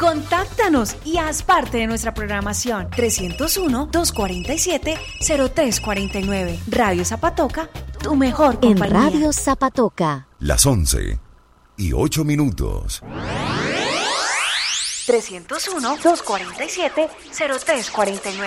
Contáctanos y haz parte de nuestra programación. 301-247-0349. Radio Zapatoca, tu mejor compañía. En Radio Zapatoca. Las 11:08. 301-247-0349.